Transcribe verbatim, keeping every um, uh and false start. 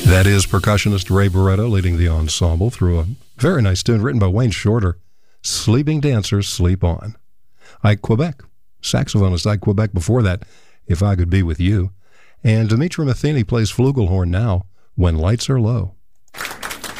That is percussionist Ray Barretto leading the ensemble through a very nice tune written by Wayne Shorter, Sleeping Dancers Sleep On. Ike Quebec, saxophonist Ike Quebec before that, If I Could Be With You. And Dimitri Matheny plays flugelhorn now, When Lights Are Low.